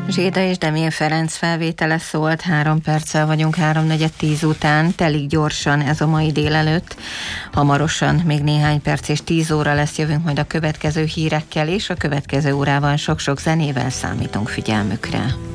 Zséda és Demél Ferenc felvétele szólt, 3 perccel vagyunk 3:4 után, telik gyorsan ez a mai délelőtt. Hamarosan, még néhány perc és 10 óra lesz, jövünk majd a következő hírekkel, és a következő órában sok-sok zenével számítunk figyelmükre.